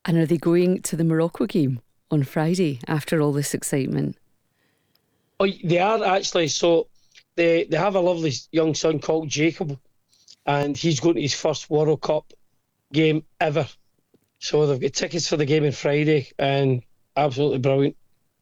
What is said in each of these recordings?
And are they going to the Morocco game on Friday after all this excitement? Oh, they are actually. So they have a lovely young son called Jacob, and he's going to his first World Cup game ever. So they've got tickets for the game on Friday, and absolutely brilliant.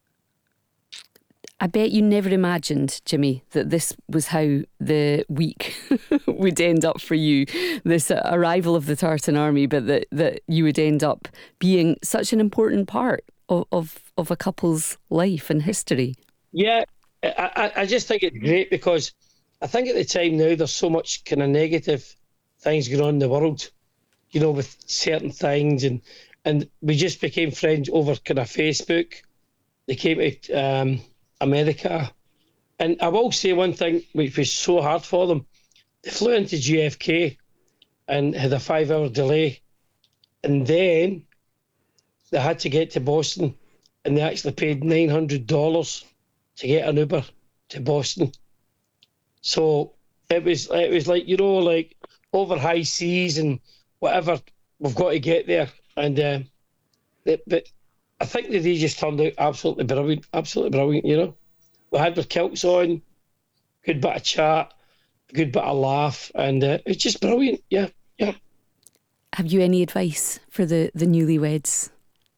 I bet you never imagined, Jimmy, that this was how the week would end up for you, this arrival of the Tartan Army, but that you would end up being such an important part of a couple's life and history. Yeah, I just think it's great because I think at the time now there's so much kind of negative things going on in the world, you know, with certain things, and we just became friends over kind of Facebook. They came to America, and I will say one thing which was so hard for them. They flew into JFK and had a 5-hour delay, and then they had to get to Boston, and they actually paid $900 to get an Uber to Boston. So it was like, you know, like over high seas and whatever, we've got to get there. And but I think the day just turned out absolutely brilliant, you know. We had our kilts on, good bit of chat, a good bit of laugh, and it's just brilliant, yeah. Have you any advice for the newlyweds?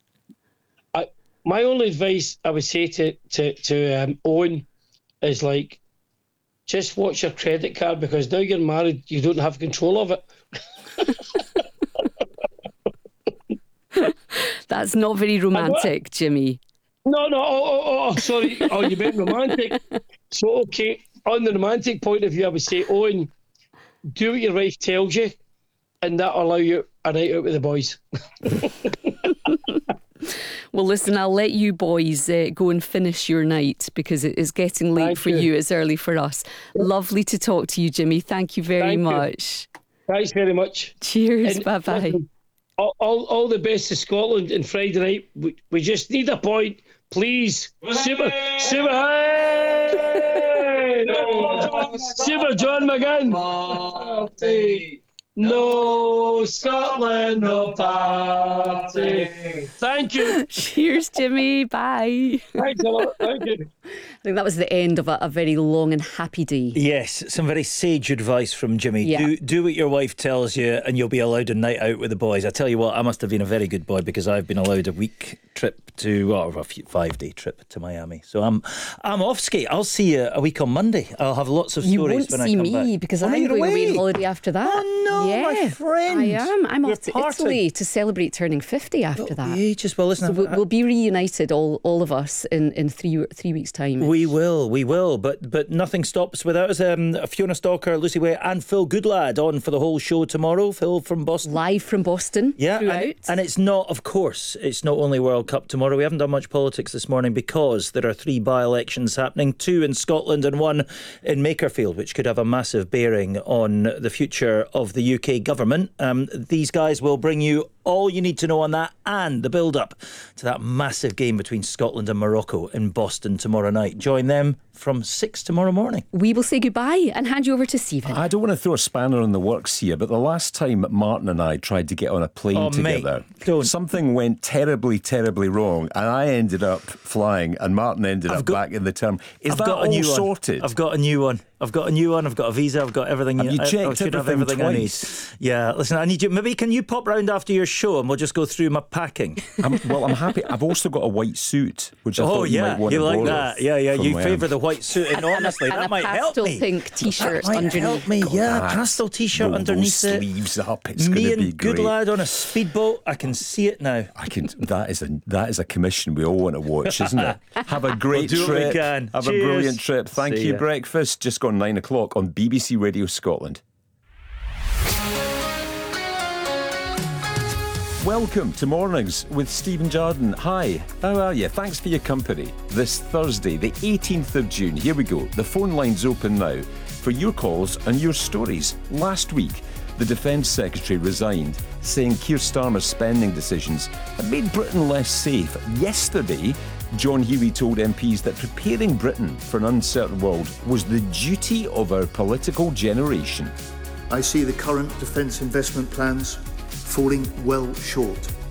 My only advice I would say to Owen is, like, just watch your credit card, because now you're married, you don't have control of it. That's not very romantic, Jimmy. No, oh, sorry. Oh, you meant romantic. So, okay, on the romantic point of view, I would say, Owen, do what your wife tells you, and that'll allow you a night out with the boys. Well, listen, I'll let you boys go and finish your night, because it is getting late for you. It's early for us. Lovely to talk to you, Jimmy. Thank you very much. Thanks very much. Cheers. Bye-bye. Listen, all the best to Scotland on Friday night. We just need a point, please. Super John McGinn. No Scotland, no party. Thank you. Cheers, Jimmy. Bye. Thanks a lot. Thank you. I think that was the end of a very long and happy day. Yes, some very sage advice from Jimmy. Yeah. Do what your wife tells you, and you'll be allowed a night out with the boys. I tell you what, I must have been a very good boy, because I've been allowed a week trip to, a 5-day trip to Miami. So I'm off skate. I'll see you a week on Monday. I'll have lots of stories when I come back. You won't see me, because I'm going away on holiday after that. Oh no, my friend! I am. I'm off to Italy to celebrate turning 50 after that. Ages. Well, listen, so we'll be reunited, all of us, in 3 weeks' time. We will. But nothing stops without us. Fiona Stalker, Lucy Way, and Phil Goodlad on for the whole show tomorrow. Phil from Boston, live from Boston. Yeah, and it's not, of course, it's not only World Cup tomorrow. We haven't done much politics this morning because there are 3 by-elections happening, 2 in Scotland and 1 in Makerfield, which could have a massive bearing on the future of the UK government. These guys will bring you all you need to know on that, and the build-up to that massive game between Scotland and Morocco in Boston tomorrow night. Join them from 6 tomorrow morning. We will say goodbye and hand you over to Stephen. I don't want to throw a spanner in the works here, but the last time Martin and I tried to get on a plane together, something went terribly, terribly wrong, and I ended up flying, and Martin ended up back in the term. Is that all sorted? I've got a new one. I've got a visa, I've got everything. Have you checked everything twice? I need. Yeah, listen, I need you. Maybe can you pop round after your show and we'll just go through my packing? I'm happy. I've also got a white suit, which I thought you might want to borrow. You like that? Yeah, you favour the white suit, and honestly, that might help me. And a pastel pink t-shirt underneath. Help me, pastel t-shirt underneath it. Sleeves up. It's me going to be and great. Goodlad on a speedboat. I can see it now. That is a commission we all want to watch, isn't it? Have a great trip. What we can. Have a brilliant trip. Thank you. Breakfast just gone 9 o'clock on BBC Radio Scotland. Welcome to Mornings with Stephen Jardine. Hi, how are you? Thanks for your company. This Thursday, the 18th of June, here we go. The phone line's open now for your calls and your stories. Last week, the Defence Secretary resigned, saying Keir Starmer's spending decisions had made Britain less safe. Yesterday, John Healey told MPs that preparing Britain for an uncertain world was the duty of our political generation. I see the current defence investment plans falling well short